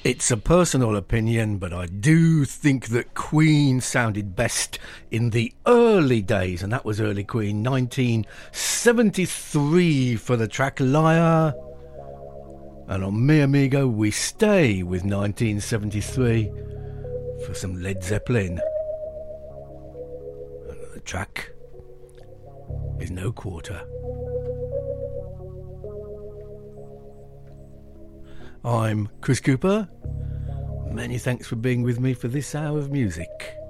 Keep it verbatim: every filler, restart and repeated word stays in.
It's a personal opinion, but I do think that Queen sounded best in the early days, and that was early Queen, nineteen seventy-three for the track Liar. And on Mi Amigo, we stay with nineteen seventy-three for some Led Zeppelin. And the track is No Quarter. I'm Chris Cooper. Many thanks for being with me for this hour of music.